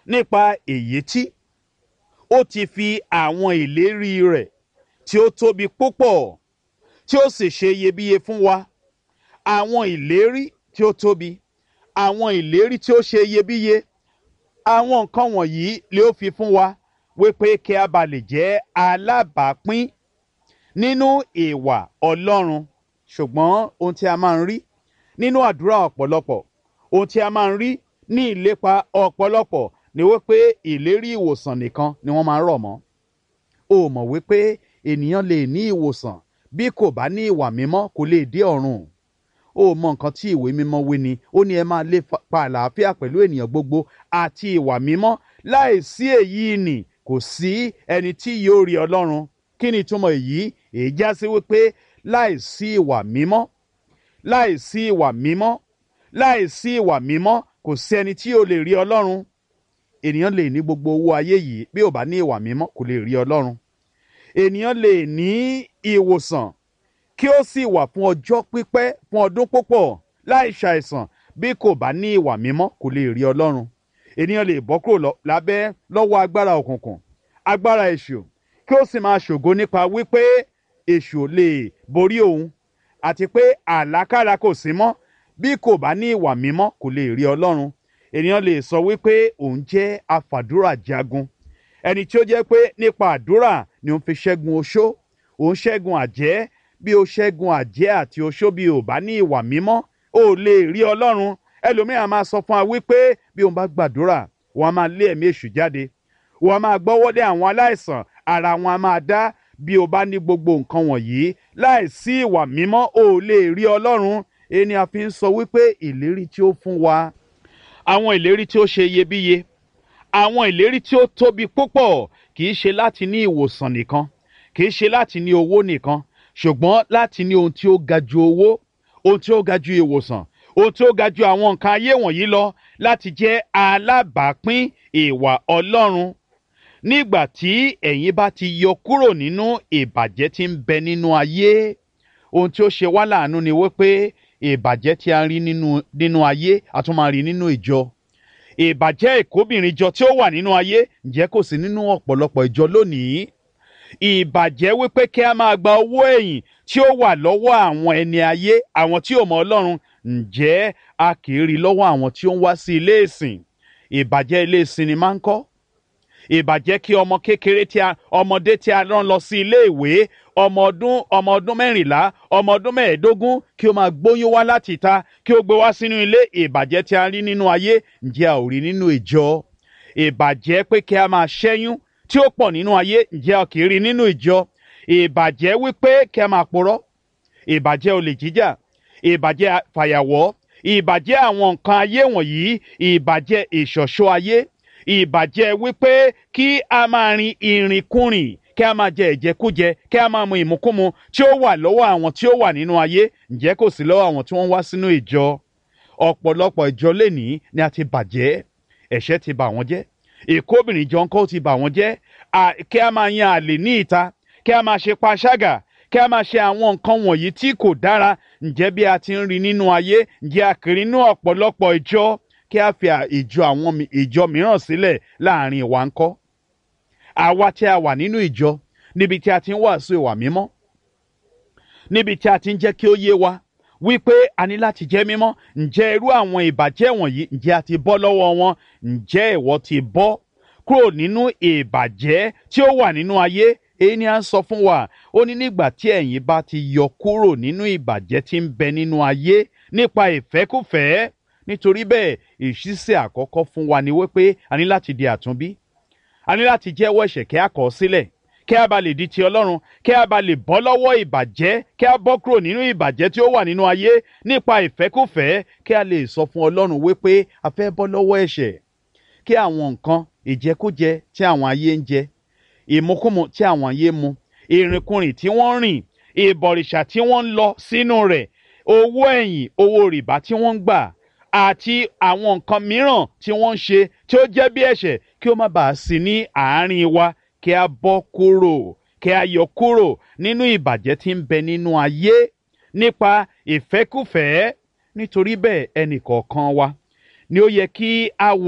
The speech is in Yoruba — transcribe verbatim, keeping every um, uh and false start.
nípa èyí tí ó ti fi àwọn ìlérí rẹ̀ tí ó tóbi púpọ̀ tí ó sì ṣe iyebíye fún wa. Àwọn ìlérí tí ó tóbi, àwọn ìlérí tí ó ṣe iyebíye, àwọn nǹkan wọ̀nyí lè ó fi fún wa wípé kí a bá lè jẹ́ alábàápín nínú ìwà Ọlọ́run. Ṣùgbọ́n ohun tí a máa ń rí nínú àdúrà ọ̀pọ̀lọpọ̀, ohun tí a máa ń rí ní ìlépa ọ̀pọ̀lọpọ̀ ni wípé ìlérí ìwòsàn nìkan ni wọ́n máa ń rọ̀ mọ́. O mọ̀ wípé ènìyàn lè ní ìwòsàn bí kò bá ní ìwà mímọ́ kò lè dé ọ̀run. O mọ nǹkan tí ìwé mímọ́ wí ni, ó ní ẹ máa lépa àlàáfíà pẹ̀lú ènìyàn gbogbo àti ìwà mímọ́. Láìsí èyí nì kò sí ẹni tí yóò rí Ọlọ́run. Kí ni ìtumọ̀ èyí? Èyí já sí wípé láìsí ìwà mímọ́, láìsí ìwà mímọ́, láìsí ìwà mímọ́ kò sí ẹni tí yóò lè rí Ọlọ́run. Ènìyàn lè ní gbogbo owó ayé yìí bí ò bá ní ìwà mímọ́ kò lè rí Ọlọ́run. Ènìyàn lè ní ìwòsàn kí ó sì wà fún ọjọ́ pípẹ́, fún ọdún púpọ̀ láì ṣàìsàn bí kò bá ní ìwà mímọ́ kò lè rí Ọlọ́run. Ènìyàn lè bọ́ kúrò lábẹ́ lọ́wọ́ agbára òkùnkùn, agbára èṣù, kí ó sì máa ṣògo nípa wípé èṣù lè borí òun àti pé àlákàlà kò sí mọ́ bí kò bá ní ìwà mímọ́ kò lè rí Ọlọ́run. Ènìyàn lè sọ wípé òun jẹ́ afàdúrà jagun, ẹni tí ó jẹ́ pé nípa àdúrà ni òun fi ṣẹ́gun oṣó, òun ṣẹ́gun àjẹ́. Bí o ṣẹ́gun àjẹ́ àti oṣó bí o bá ní ìwà mímọ́ o lè rí Ọlọ́run. Ẹlòmíràn máa sọ fún wa wípé bí òun bá gbàdúrà wọn a máa lé ẹ̀mí èṣù jáde, wọn a máa gbọ́wọ́lé àwọn aláìsàn, ara wọn a máa dá. Bí o bá ní gbogbo nǹkan wọ̀nyí láìsí ìwà mímọ́ o lè rí Ọlọ́run. Ẹni a fi ń sọ wípé ìlérí tí ó fún wa, àwọn ìlérí tí ó ṣe iyebíye, àwọn ìlérí tí ó tóbi púpọ̀, kì í ṣe láti ní ìwòsàn nìkan, kì í ṣe láti ní owó nìkan, ṣùgbọ́n láti ní ohun tí ó ga ju owó, ohun tí ó ga ju ìwòsàn, ohun tí ó ga ju àwọn nǹkan ayé wọ̀nyí lọ, láti jẹ́ alábàápín ìwà Ọlọ́run. Nígbà tí ẹ̀yin bá ti yọ kúrò nínú ìbàjẹ́ tí ń bẹ nínú ayé, ohun tí ó ṣe wá láàánú ni wípé ìbàjẹ́ tí a rí nínú nínú ayé a tún máa rí nínú ìjọ. Ìbàjẹ́ ìkóbìnrin jọ tí ó wà nínú ayé ǹjẹ́ kò sí nínú ọ̀pọ̀lọpọ̀ ìjọ lónìí? Ìbàjẹ́ wípé kí a máa gba owó ẹ̀yìn tí ó wà lọ́wọ́ àwọn ẹni ayé, àwọn tí ò mọ Ọlọ́run, ǹjẹ́ a kì í rí lọ́wọ́ àwọn tí ó ń wá sí ilé ìsìn? Ìbàjẹ́ ilé ìsìn ni máa ń kọ́. Ìbàjẹ́ kí ọmọ kékeré tí a ọmọdé tí a rán lọ sí ilé ìwé, ọmọ ọdún ọmọ ọdún mẹ́rìnlá, ọmọ ọdún mẹ́ẹ̀ẹ́dógún kí ó máa gbóyún wá láti ìta kí ó gbé wá sínú ilé. Ìbàjẹ́ tí a rí nínú ayé ǹjẹ́ a ò rí nínú ìjọ? Ìbàjẹ́ pé kí a máa ṣẹ́yún tí ó pọ̀ nínú ayé ǹjẹ́ a kì í rí nínú ìjọ? Ìbàjẹ́ wípé kí a máa purọ́, ìbàjẹ́ olè jíjà, ìbàjẹ́ fàyàwọ́, ìbàjẹ́ àwọn nǹkan ayé wọ̀nyí, ìbàjẹ́ ìṣọ̀ṣọ́ ayé, ìbàjẹ́ wípé kí a máa rin ìrìnkúrìn, kí a máa jẹ ìjẹkújẹ, kí a máa mu ìmukúmu tí ó wà lọ́wọ́ àwọn tí ó wà nínú ayé ǹjẹ́ kò sí lọ́wọ́ àwọn tí wọ́n wá sínú ìjọ? Ọ̀pọ̀lọpọ̀ ìjọ lénìí ni a ti bàjẹ́, ẹ̀ṣẹ̀ ti bà wọ́n jẹ́, ìkóbìnrin jọ ńkọ́ ti bà wọ́n jẹ́, kí a máa yan àlè ní ìta, kí a máa ṣe panṣágà, kí a máa ṣe àwọn nǹkan wọ̀nyí tí kò dára. Ǹjẹ́ bí a ti ń rí nínú ayé ǹjẹ́ a kì í rí nínú ọ̀pọ̀lọpọ̀ ìjọ? Kí a fi ìjọ àwọn ìjọ mìíràn sílẹ̀ láàrin wa ńkọ́? Àwa tí a wà nínú ìjọ níbi tí a ti ń wàásù ìwà mímọ́, níbi tí a ti ń jẹ́ kí ó yé wa wípé a ní láti jẹ́ mímọ́, ǹjẹ́ irú àwọn ìbàjẹ́ wọ̀nyí ǹjẹ́ a ti bọ́ lọ́wọ́ wọn? Ǹjẹ́ ìwọ ti bọ́ kúrò nínú ìbàjẹ́ tí ó wà nínú ayé? Èyí ni a ń sọ fún wa. Ó ní nígbà tí ẹ̀yin bá ti yọ kúrò nínú ìbàjẹ́ tí ń bẹ nínú ayé nípa ìfẹ́kúfẹ̀ẹ́. Nítorí bẹ́ẹ̀ ìṣísẹ̀ àkọ́kọ́ fún wa ni wípé a ní láti di àtúnbí, a ní láti jẹ́wọ́ ẹ̀ṣẹ̀ kí a kọ̀ ọ́ sílẹ̀, kí a bá lè di ti Ọlọ́run, kí a bá lè bọ́ lọ́wọ́ ìbàjẹ́, kí a bọ́ kúrò nínú ìbàjẹ́ tí ó wà nínú ayé nípa ìfẹ́kúfẹ̀ẹ́, kí a lè sọ fún Ọlọ́run wípé a fẹ́ bọ́ lọ́wọ́ ẹ̀ṣẹ̀, kí àwọn nǹkan ìjẹkújẹ tí àwọn ayé ń jẹ, ìmukúmu tí àwọn ayé mu, ìrìnkúrìn tí wọ́n ń rìn, ìbọ̀rìṣà tí wọ́n ń lọ sínú rẹ̀, owó ẹ̀yìn, owó rìbá tí wọ́n ń gbà, àti àwọn nǹkan mìíràn tí wọ́n ń ṣe tí ó jẹ́ bí ẹ̀ṣẹ̀, kí ó má bàa sí ní àárín wa. Kí a bọ́ kúrò, kí a yọ kúrò nínú ìbàjẹ́ tí ń bẹ nínú ayé nípa ìfẹ́kúfẹ̀ẹ́. Nítorí bẹ́ẹ̀ ẹnì kọ̀ọ̀kan wa ni ó yẹ kí a wò